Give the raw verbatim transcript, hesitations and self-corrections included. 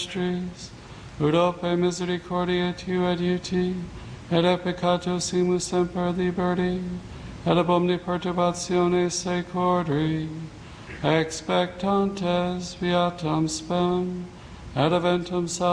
vestris, ut ope misericordiae tu adiuti, et a peccatosimus semper liberti, et ab omni perturbationes secordri, expectantes viatam spem, et eventum salvationem